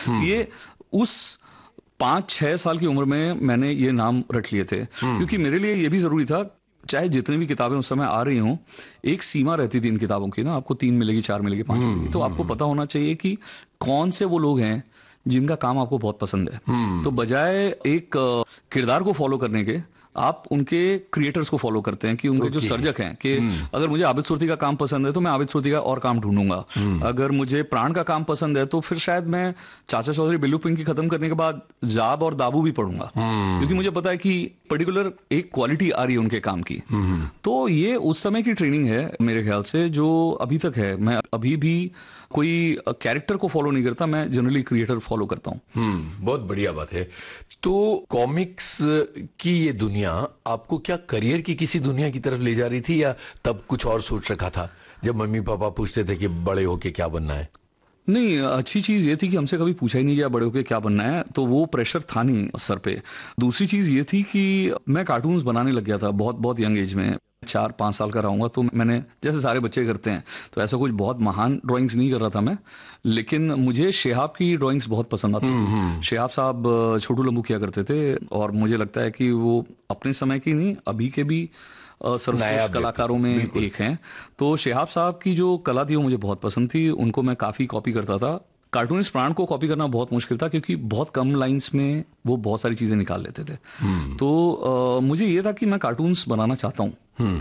ये उस 5-6 साल की उम्र में मैंने ये नाम रख लिए थे, क्योंकि मेरे लिए ये भी जरूरी था, चाहे जितनी भी किताबें उस समय आ रही हों, एक सीमा रहती थी इन किताबों की ना, आपको 3 मिलेगी, 4 मिलेगी, 5 मिलेगी, तो आपको पता होना चाहिए कि कौन से वो लोग हैं जिनका काम आपको बहुत पसंद है। तो बजाय एक किरदार को फॉलो करने के, आप उनके क्रिएटर्स को फॉलो करते हैं कि उनके जो सर्जक हैं, कि अगर मुझे आबिद सुरती का काम पसंद है तो मैं आबिद सुरती का और काम ढूंढूंगा। अगर मुझे प्राण का काम पसंद है तो फिर शायद मैं चाचा चौधरी बिल्लू पिंकी खत्म करने के बाद जाब और दाबू भी पढ़ूंगा, क्योंकि मुझे पता है कि पर्टिकुलर एक क्वालिटी आ रही है उनके काम की। तो ये उस समय की ट्रेनिंग है मेरे ख्याल से, जो अभी तक है। मैं अभी भी कोई कैरेक्टर को फॉलो नहीं करता, मैं जनरली क्रिएटर फॉलो करता हूँ। बहुत बढ़िया बात है। तो कॉमिक्स की ये दुनिया आपको क्या करियर की किसी दुनिया की तरफ ले जा रही थी, या तब कुछ और सोच रखा था जब मम्मी पापा पूछते थे कि बड़े होके क्या बनना है? नहीं, अच्छी चीज ये थी कि हमसे कभी पूछा ही नहीं गया बड़े होके क्या बनना है, तो वो प्रेशर था नहीं सर पे। दूसरी चीज ये थी कि मैं कार्टून्स बनाने लग गया था बहुत बहुत यंग एज में। 4-5 साल का रहूंगा तो मैंने, जैसे सारे बच्चे करते हैं, तो ऐसा कुछ बहुत महान ड्राइंग्स नहीं कर रहा था मैं, लेकिन मुझे शेहाब की ड्राइंग्स बहुत पसंद आती थी। शेहाब साहब छोटू लंबू किया करते थे, और मुझे लगता है कि वो अपने समय की नहीं, अभी के भी सर्वश्रेष्ठ कलाकारों में एक हैं। तो शेहाब साहब की जो कला थी वो मुझे बहुत पसंद थी, उनको मैं काफ़ी कॉपी करता था। कार्टूनिस्ट प्राण को कॉपी करना बहुत मुश्किल था, क्योंकि बहुत कम लाइंस में वो बहुत सारी चीज़ें निकाल लेते थे। तो मुझे ये था कि मैं कार्टून्स बनाना चाहता हूँ,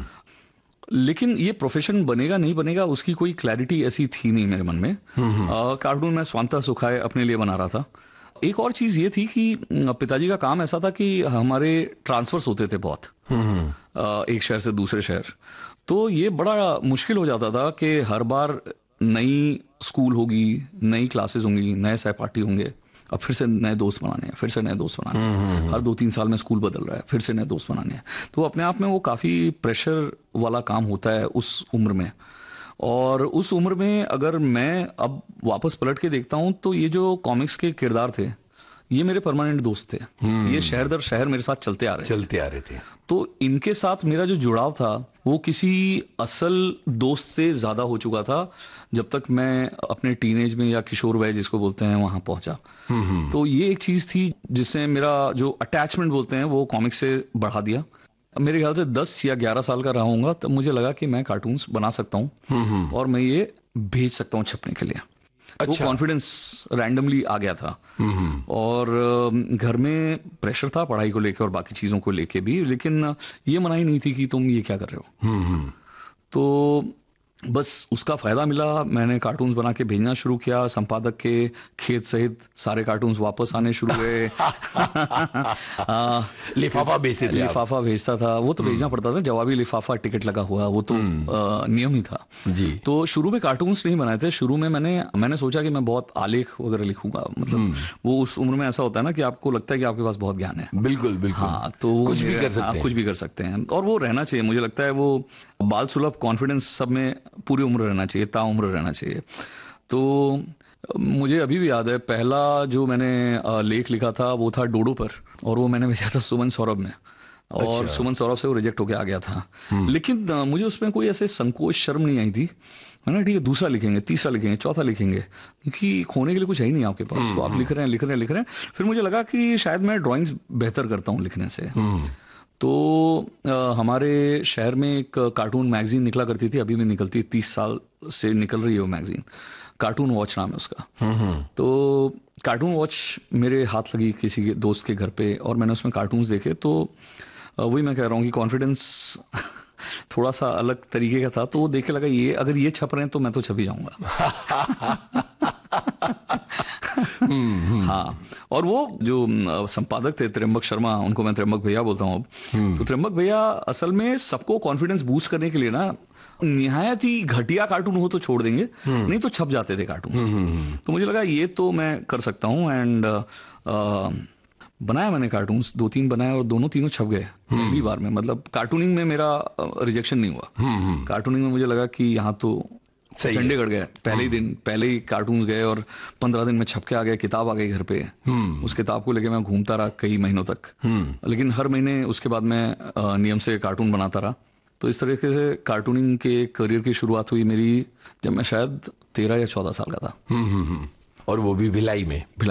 लेकिन ये प्रोफेशन बनेगा नहीं बनेगा उसकी कोई क्लैरिटी ऐसी थी नहीं मेरे मन में। कार्टून मैं स्वांतः सुखाए अपने लिए बना रहा था। एक और चीज़ ये थी कि पिताजी का काम ऐसा था कि हमारे ट्रांसफर्स होते थे बहुत, एक शहर से दूसरे शहर। तो ये बड़ा मुश्किल हो जाता था कि हर बार नई स्कूल होगी, नई क्लासेस होंगी, नए सहपाठी होंगे, अब फिर से नए दोस्त बनाने हैं, फिर से नए दोस्त बनाने हैं। हर 2-3 साल में स्कूल बदल रहा है, फिर से नए दोस्त बनाने हैं। तो अपने आप में वो काफ़ी प्रेशर वाला काम होता है उस उम्र में। और उस उम्र में अगर मैं अब वापस पलट के देखता हूँ तो ये जो कॉमिक्स के किरदार थे, ये मेरे परमानेंट दोस्त थे। ये शहर दर शहर मेरे साथ चलते आ रहे थे। तो इनके साथ मेरा जो जुड़ाव था वो किसी असल दोस्त से ज़्यादा हो चुका था जब तक मैं अपने टीनेज में, या किशोर वय जिसको बोलते हैं, वहाँ पहुँचा। तो ये एक चीज़ थी जिससे मेरा जो अटैचमेंट बोलते हैं वो कॉमिक्स से बढ़ा दिया। मेरे ख्याल से 10 या 11 साल का रहूँगा तब मुझे लगा कि मैं कार्टून्स बना सकता हूँ और मैं ये भेज सकता हूँ छपने के लिए। वो कॉन्फिडेंस रैंडमली आ गया था। और घर में प्रेशर था पढ़ाई को लेके और बाकी चीज़ों को लेके भी, लेकिन ये मनाही नहीं थी कि तुम ये क्या कर रहे हो। तो बस उसका फ़ायदा मिला, मैंने कार्टून्स बना के भेजना शुरू किया। संपादक के खेत सहित सारे कार्टून्स वापस आने शुरू हुए। लिफाफा भेजते थे? लिफाफा भेजता था, वो तो भेजना पड़ता था, जवाबी लिफाफा, टिकट लगा हुआ, वो तो नियम ही था जी। तो शुरू में कार्टून्स नहीं बनाए थे। शुरू में मैंने सोचा कि मैं बहुत आलेख वगैरह लिखूंगा। मतलब वो उस उम्र में ऐसा होता है ना कि आपको लगता है कि आपके पास बहुत ज्ञान है। बिल्कुल बिल्कुल। हाँ, तो कुछ भी कर सकते हैं और वो रहना चाहिए। मुझे लगता है वो बाल सुलभ कॉन्फिडेंस सब में पूरी उम्र रहना चाहिए, ताउम्र रहना चाहिए। तो मुझे अभी भी याद है, पहला जो मैंने लेख लिखा था वो था डोडो पर, और वो मैंने भेजा था सुमन सौरभ में, और सुमन सौरभ से वो रिजेक्ट होके आ गया था। लेकिन मुझे उसमें कोई ऐसे संकोच, शर्म नहीं आई थी। मैंने ठीक है, दूसरा लिखेंगे, तीसरा लिखेंगे, चौथा लिखेंगे, क्योंकि खोने के लिए कुछ है ही नहीं आपके पास। तो आप लिख रहे हैं। फिर मुझे लगा कि शायद मैं ड्राइंग्स बेहतर करता हूँ लिखने से। तो हमारे शहर में एक कार्टून मैगजीन निकला करती थी, अभी भी निकलती है, 30 साल से निकल रही है वो मैगजीन। कार्टून वॉच नाम है उसका। तो कार्टून वॉच मेरे हाथ लगी किसी के दोस्त के घर पे, और मैंने उसमें कार्टून्स देखे। तो वही मैं कह रहा हूँ कि कॉन्फिडेंस थोड़ा सा अलग तरीके का था। तो वो देखे लगा, ये अगर ये छप रहे हैं तो मैं तो छप ही जाऊंगा। हाँ, और वो जो संपादक थे त्र्यंबक शर्मा, उनको मैं त्र्यंबक भैया बोलता हूँ अब। तो त्र्यंबक भैया असल में सबको कॉन्फिडेंस बूस्ट करने के लिए ना, निहायत ही घटिया कार्टून हो तो छोड़ देंगे, नहीं तो छप जाते थे कार्टून। तो मुझे लगा ये तो मैं कर सकता हूँ। एंड बनाया मैंने कार्टून्स, 2-3 बनाए, और तीनों छप गए पहली बार में। मतलब कार्टूनिंग में मेरा रिजेक्शन नहीं हुआ। कार्टूनिंग में मुझे लगा कि यहाँ तो चंडीगढ़ गए, पहले ही कार्टून गए, और 15 दिन में छप के आ गए, किताब आ गई घर पे। उस किताब को लेके मैं घूमता रहा कई महीनों तक। लेकिन हर महीने उसके बाद मैं नियम से कार्टून बनाता रहा। तो इस तरीके से कार्टूनिंग के करियर की शुरुआत हुई मेरी जब मैं शायद 13 या 14 साल का था। और वो भी भिलाई में।